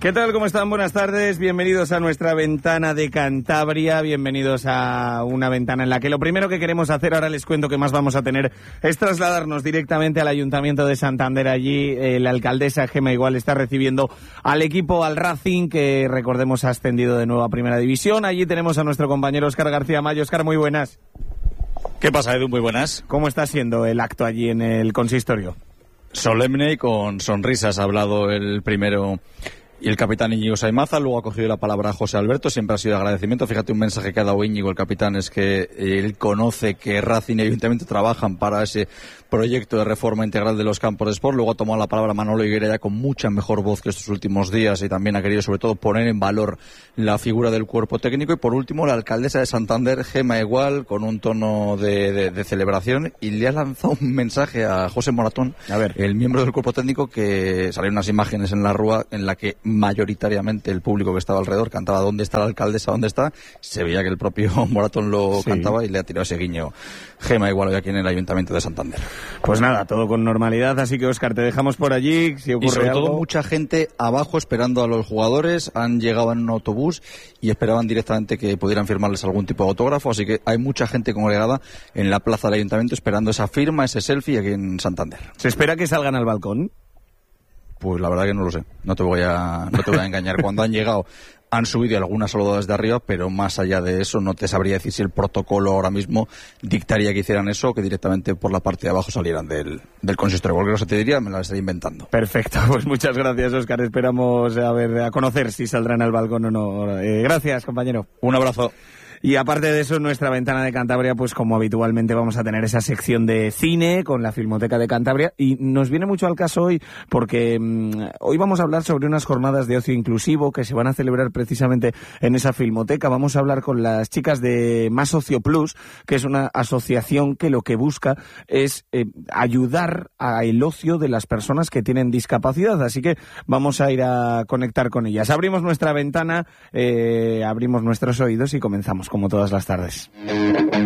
¿Qué tal? ¿Cómo están? Buenas tardes. Bienvenidos a nuestra ventana de Cantabria. Bienvenidos a una ventana en la que lo primero que queremos hacer, ahora les cuento que más vamos a tener, es trasladarnos directamente al Ayuntamiento de Santander. Allí la alcaldesa Gema Igual está recibiendo al equipo, al Racing, que recordemos ha ascendido de nuevo a Primera División. Allí tenemos a nuestro compañero Óscar García Mayo. Óscar, muy buenas. ¿Qué pasa, Edu? Muy buenas. ¿Cómo está siendo el acto allí en el consistorio? Solemne y con sonrisas ha hablado el primero y el capitán Íñigo Saimaza, luego ha cogido la palabra José Alberto, siempre ha sido agradecimiento. Fíjate, un mensaje que ha dado Íñigo, el capitán, es que él conoce que Racing y Ayuntamiento trabajan para ese proyecto de reforma integral de los campos de sport. Luego ha tomado la palabra Manolo Higuera ya con mucha mejor voz que estos últimos días y también ha querido sobre todo poner en valor la figura del cuerpo técnico. Y por último, la alcaldesa de Santander, Gema Igual, con un tono de celebración, y le ha lanzado un mensaje a José Moratón, el miembro del cuerpo técnico, que salieron unas imágenes en la rúa en la que mayoritariamente el público que estaba alrededor cantaba ¿dónde está la alcaldesa? ¿Dónde está? Se veía que el propio Moratón lo cantaba y le ha tirado ese guiño Gema Igual hoy aquí en el Ayuntamiento de Santander. Pues nada, todo con normalidad, así que Óscar, te dejamos por allí, si ocurre y sobre algo. Todo mucha gente abajo esperando a los jugadores, han llegado en un autobús y esperaban directamente que pudieran firmarles algún tipo de autógrafo, así que hay mucha gente congregada en la plaza del Ayuntamiento esperando esa firma, ese selfie aquí en Santander. ¿Se espera que salgan al balcón? Pues la verdad que no lo sé, no te voy a engañar. Cuando han llegado han subido algunas solo desde arriba, pero más allá de eso no te sabría decir si el protocolo ahora mismo dictaría que hicieran eso o que directamente por la parte de abajo salieran del consistorio. Cualquier cosa te diría, me la estaría inventando. Perfecto, pues muchas gracias, Óscar. Esperamos a conocer si saldrán al balcón o no. Gracias, compañero. Un abrazo. Y aparte de eso, en nuestra ventana de Cantabria, pues como habitualmente vamos a tener esa sección de cine con la Filmoteca de Cantabria, y nos viene mucho al caso hoy porque hoy vamos a hablar sobre unas jornadas de ocio inclusivo que se van a celebrar precisamente en esa Filmoteca. Vamos a hablar con las chicas de Más Ocio Plus, que es una asociación que lo que busca es ayudar al ocio de las personas que tienen discapacidad, así que vamos a ir a conectar con ellas. Abrimos nuestra ventana, abrimos nuestros oídos y comenzamos como todas las tardes.